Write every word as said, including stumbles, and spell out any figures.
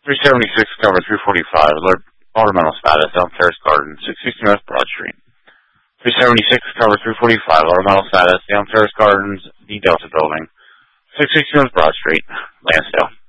three seventy-six cover three forty-five, ornamental status, Elm Terrace Garden, six sixty North Broad Street. three seventy-six cover three forty-five, ornamental status, Elm Terrace Gardens, the Delta Building, six sixty North Broad Street, Lansdale.